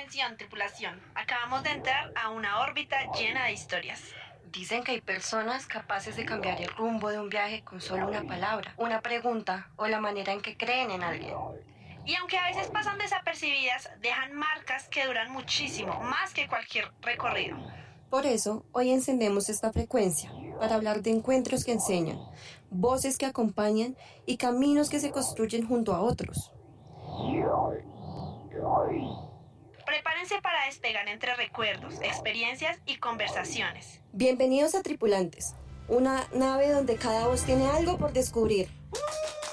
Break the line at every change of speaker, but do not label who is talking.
Atención, tripulación. Acabamos de entrar a una órbita llena de historias.
Dicen que hay personas capaces de cambiar el rumbo de un viaje con solo una palabra, una pregunta o la manera en que creen en alguien.
Y aunque a veces pasan desapercibidas, dejan marcas que duran muchísimo, más que cualquier recorrido.
Por eso, hoy encendemos esta frecuencia, para hablar de encuentros que enseñan, voces que acompañan y caminos que se construyen junto a otros.
Prepárense para despegar entre recuerdos, experiencias y conversaciones.
Bienvenidos a Tripulantes, una nave donde cada voz tiene algo por descubrir.